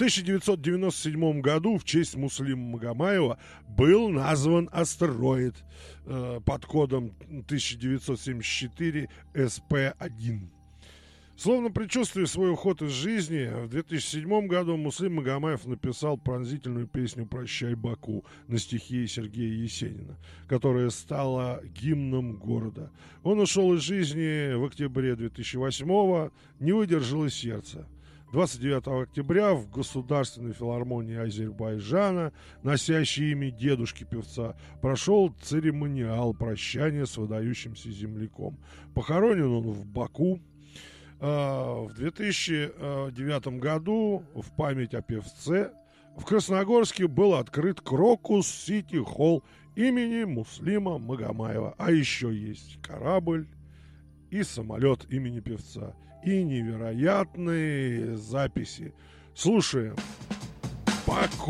1997 году в честь Муслима Магомаева был назван астероид под кодом 1974 СП-1. Словно предчувствуя свой уход из жизни, в 2007 году Муслим Магомаев написал пронзительную песню «Прощай, Баку» на стихи Сергея Есенина, которая стала гимном города. Он ушел из жизни в октябре 2008-го, не выдержало сердце. 29 октября в Государственной филармонии Азербайджана, носящей имя дедушки певца, прошел церемониал прощания с выдающимся земляком. Похоронен он в Баку. В 2009 году в память о певце в Красногорске был открыт Крокус Сити Холл имени Муслима Магомаева. А еще есть корабль и самолет имени певца. И невероятные записи. Слушаем. Баку.